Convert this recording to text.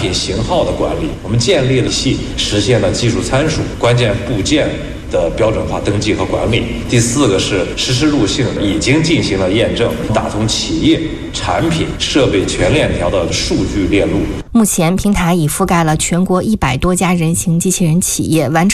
品型号的管理。我们建立了系，实现了技术参数、关键部件的标准化登记和管理。第4个是实时路性已经进行了验证，打通企业、产品、设备全链条的数据链路。 目前平台已覆盖了全国100多家人形机器人企业，完成